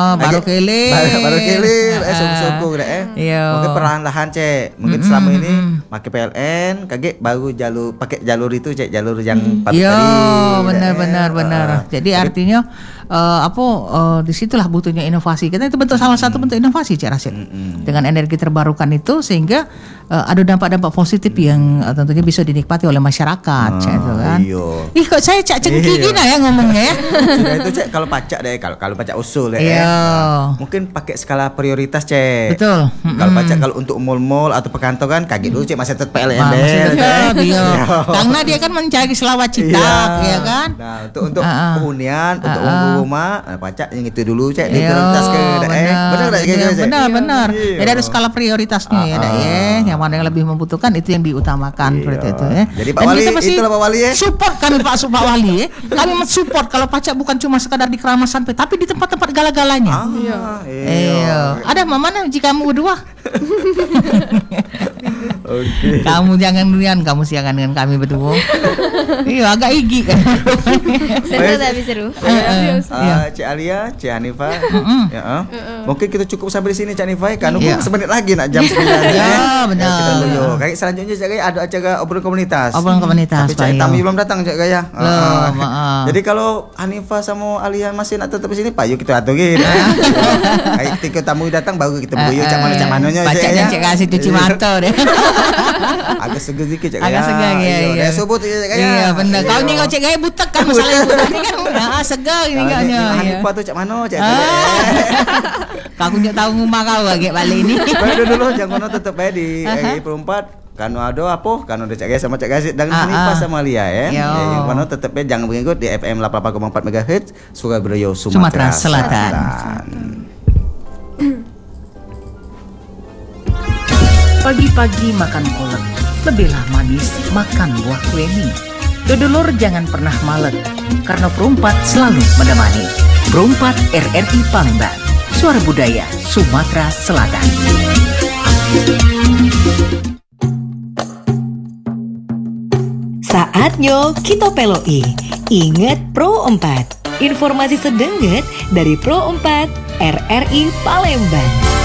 baru kelir. Baru kelir, sungguh-sungguh deh. Mungkin perlahan-lahan cek. Mungkin selama ini pakai PLN, kaget baru pakai jalur itu cek, jalur yang tadi. Benar. Jadi artinya disitulah butuhnya inovasi. Kita itu bentuk salah satu bentuk inovasi cek Rasid. Dengan energi terbarukan itu sehingga ada dampak-dampak positif yang tentunya bisa dinikmati oleh masyarakat, cek itu kan. Ih kok saya cak cengki gini ya ngomongnya ya. Sudah itu cek kalau pajak deh, kalau pajak usul ya. Mungkin pakai skala prioritas cek. Betul. Kalau pajak kalau untuk mall-mall atau perkantoran kaget dulu cek masih tetap PLN karena dia kan mencari selawat-citak ya kan. Nah, untuk hunian, untuk rumah, pajak yang itu dulu cek prioritas ke benar. Jadi ada skala prioritasnya ya yang mana yang lebih membutuhkan itu yang diutamakan seperti itu ya. Jadi Pak Wali, itulah Pak Wali ya. Support kami Pak Wali ya. Kami support kalau pajak bukan cuma sekadar di keramasan tapi di tempat-tempat gala-galanya. Ada mana jika kamu berdua? Kamu jangan durian, kamu siangan dengan kami berdua. Iya agak igi kan. Seru tapi seru. Cik Alia, Cik Hanifa. Mungkin kita cukup sampai di sini Cik Hanifa. Kan semenit lagi nak jam 9. Ya benar. Kayak selanjutnya Cik Gaya ada acara obrolan komunitas. Tapi Cik Tami belum datang Cik Gaya. Jadi kalau Hanifa sama Alia masih nak tetap di sini, Pak yuk kita atur gitu. Kayak ketika tamu datang baru kita buyut cak manonya. Bacanya Cik kasih cuci mata deh. Agak segar dikit Cik Gaya. Agak segar ya. Sebut Cik Gaya. Iya benar. Kau ni kau Cik Gaya butek kan masalah butek ni kan. Segar ni kaunya. Hanifa tu cak mano Cik Gaya. Kau punya tahu rumah kau lagi balik ni. Dulu jangan tetap baik di Perumpat. Kanu ada Cak Gaya sama Cak Gaya dan Hanifa sama Lia ya. Yang mana tetap jangan mengikut di FM 88,4 MHz Surabaya Sumatera Selatan. Pagi-pagi makan kolak, lebihlah manis makan buah kueni. Dodolor jangan pernah malet, karena Perumpat selalu menemani. Perumpat RRI Palembang, suara budaya Sumatera Selatan. Saatnya kita peloi. Ingat Pro 4. Informasi sedenget dari Pro 4 RRI Palembang.